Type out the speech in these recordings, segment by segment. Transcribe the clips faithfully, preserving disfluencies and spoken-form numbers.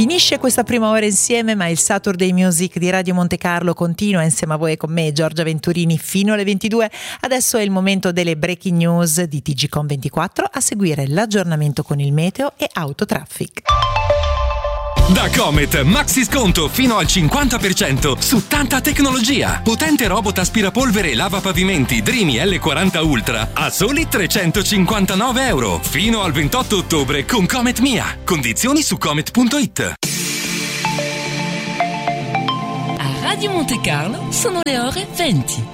Finisce questa prima ora insieme, ma il Saturday Music di Radio Monte Carlo continua insieme a voi e con me, Giorgia Venturini, fino alle ventidue. Adesso è il momento delle breaking news di T G Com ventiquattro, a seguire l'aggiornamento con il meteo e autotraffic. Da Comet, maxi sconto fino al cinquanta per cento su tanta tecnologia. Potente robot aspirapolvere e lavapavimenti Dreamy L quaranta Ultra a soli trecentocinquantanove euro. Fino al ventotto ottobre con Comet Mia. Condizioni su comet punto it. A Radio Monte Carlo sono le ore venti.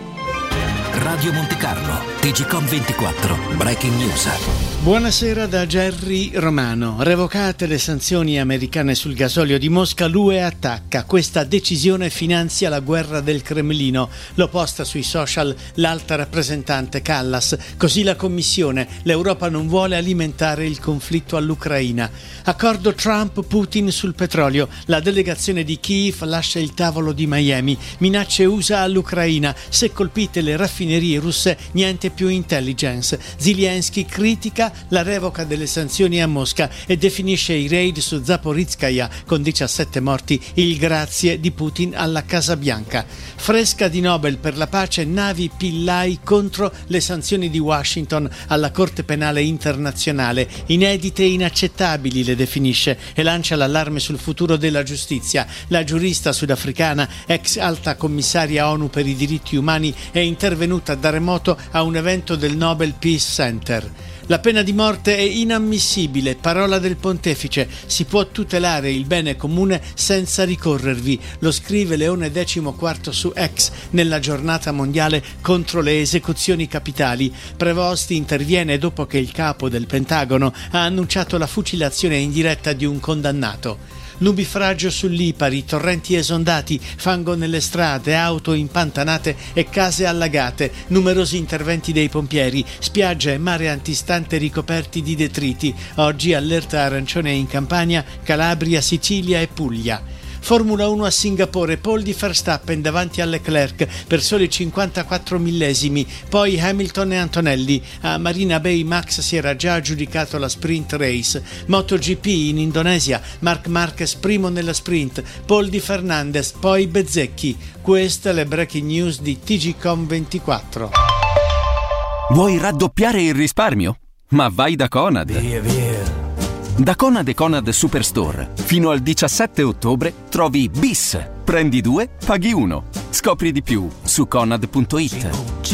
Radio Monte Carlo, T G Com ventiquattro, Breaking News. Buonasera da Gerry Romano. Revocate le sanzioni americane sul gasolio di Mosca, l'U E attacca. Questa decisione finanzia la guerra del Cremlino. Lo posta sui social l'alta rappresentante Callas. Così la Commissione. L'Europa non vuole alimentare il conflitto all'Ucraina. Accordo Trump-Putin sul petrolio. La delegazione di Kiev lascia il tavolo di Miami. Minacce U S A all'Ucraina. Se colpite le raffinerie russe, niente più intelligence. Zelensky critica la revoca delle sanzioni a Mosca e definisce i raid su Zaporizhzhia con diciassette morti il grazie di Putin alla Casa Bianca. Fresca di Nobel per la pace, Navi Pillai contro le sanzioni di Washington alla Corte Penale Internazionale. Inedite e inaccettabili le definisce e lancia l'allarme sul futuro della giustizia. La giurista sudafricana, ex alta commissaria ONU per i diritti umani, è intervenuta da remoto a un evento del Nobel Peace Center. La pena di morte è inammissibile, parola del pontefice. Si può tutelare il bene comune senza ricorrervi. Lo scrive Leone quattordici su X nella giornata mondiale contro le esecuzioni capitali. Prevost interviene dopo che il capo del Pentagono ha annunciato la fucilazione in diretta di un condannato. Nubifragio sull'Ipari, torrenti esondati, fango nelle strade, auto impantanate e case allagate, numerosi interventi dei pompieri, spiagge e mare antistante ricoperti di detriti. Oggi allerta arancione in Campania, Calabria, Sicilia e Puglia. Formula uno a Singapore, Paul di Verstappen davanti a Leclerc per soli cinquantaquattro millesimi, poi Hamilton e Antonelli. A Marina Bay Max si era già aggiudicato la sprint race. MotoGP in Indonesia, Marc Marquez primo nella sprint, Paul di Fernandez, poi Bezzecchi. Queste le breaking news di T G Com ventiquattro. Vuoi raddoppiare il risparmio? Ma vai da Conad. Via, via. Da Conad e Conad Superstore fino al diciassette ottobre trovi Bis. Prendi due, paghi uno. Scopri di più su conad punto it.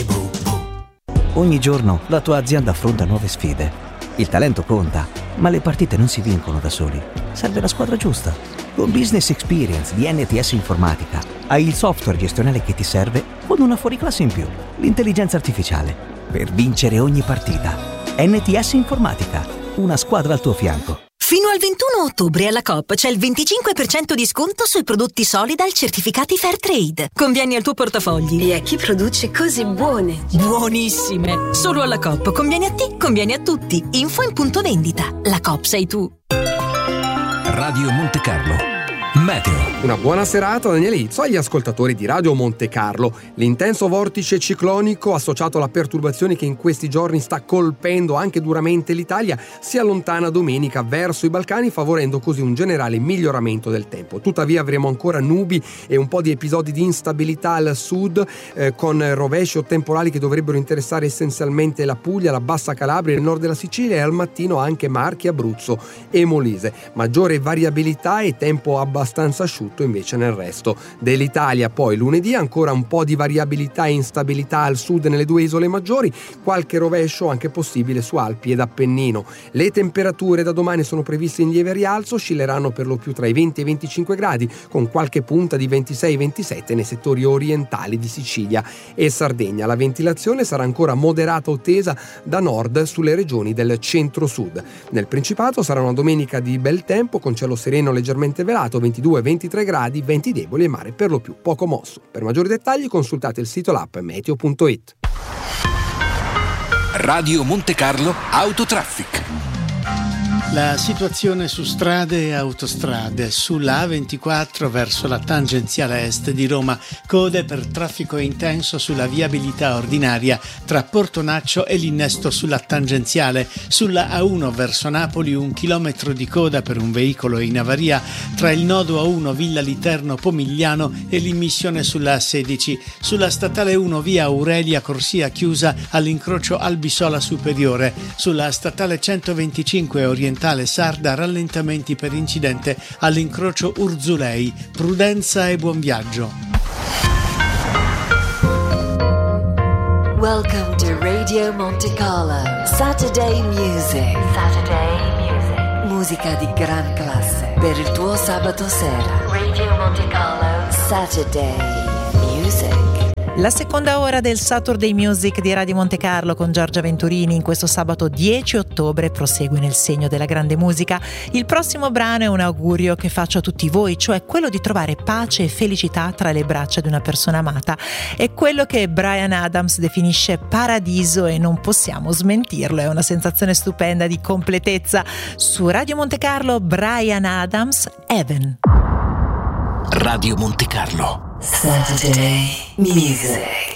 Ogni giorno la tua azienda affronta nuove sfide. Il talento conta, ma le partite non si vincono da soli. Serve la squadra giusta. Con Business Experience di N T S Informatica hai il software gestionale che ti serve con una fuoriclasse in più, l'intelligenza artificiale, per vincere ogni partita. N T S Informatica. Una squadra al tuo fianco. Fino al ventuno ottobre alla Coop c'è il venticinque per cento di sconto sui prodotti Solidal certificati Fairtrade. Convieni al tuo portafogli. E a chi produce cose buone. Buonissime! Solo alla Coop. Convieni a te, convieni a tutti. Info in punto vendita. La Coop sei tu. Radio Monte Carlo. Meteo. Una buona serata Daniele Izzo agli ascoltatori di Radio Monte Carlo. L'intenso vortice ciclonico associato alla perturbazione che in questi giorni sta colpendo anche duramente l'Italia si allontana domenica verso i Balcani, favorendo così un generale miglioramento del tempo. Tuttavia avremo ancora nubi e un po' di episodi di instabilità al sud, eh, con rovesci o temporali che dovrebbero interessare essenzialmente la Puglia, la Bassa Calabria, il nord della Sicilia e al mattino anche Marche, Abruzzo e Molise. Maggiore variabilità e tempo abbastanza abbastanza asciutto invece nel resto dell'Italia. Poi lunedì ancora un po' di variabilità e instabilità al sud nelle due isole maggiori, qualche rovescio anche possibile su Alpi ed Appennino. Le temperature da domani sono previste in lieve rialzo, oscilleranno per lo più tra i venti e i venticinque gradi, con qualche punta di ventisei ventisette nei settori orientali di Sicilia e Sardegna. La ventilazione sarà ancora moderata o tesa da nord sulle regioni del centro-sud. Nel Principato sarà una domenica di bel tempo con cielo sereno leggermente velato, ventidue ventitré gradi, venti deboli e mare per lo più poco mosso. Per maggiori dettagli consultate il sito l'app meteo punto it. Radio Monte Carlo Autotraffic. La situazione su strade e autostrade. Sulla A ventiquattro verso la tangenziale est di Roma, code per traffico intenso sulla viabilità ordinaria tra Portonaccio e l'innesto sulla tangenziale. Sulla A uno verso Napoli un chilometro di coda per un veicolo in avaria tra il nodo A uno Villa Literno Pomigliano e l'immissione sulla A sedici. Sulla statale uno via Aurelia Corsia chiusa all'incrocio Albisola Superiore. Sulla statale centoventicinque orientale Sarda rallentamenti per incidente all'incrocio Urzulei. Prudenza e buon viaggio. Welcome to Radio Monte Carlo Saturday Music. Saturday Music. Musica di gran classe per il tuo sabato sera. Radio Monte Carlo Saturday Music. La seconda ora del Saturday Music di Radio Monte Carlo con Giorgia Venturini in questo sabato dieci ottobre prosegue nel segno della grande musica. Il prossimo brano è un augurio che faccio a tutti voi, cioè quello di trovare pace e felicità tra le braccia di una persona amata. È quello che Bryan Adams definisce paradiso e non possiamo smentirlo, è una sensazione stupenda di completezza. Su Radio Monte Carlo Bryan Adams, Heaven. Radio Monte Carlo Saturday Music.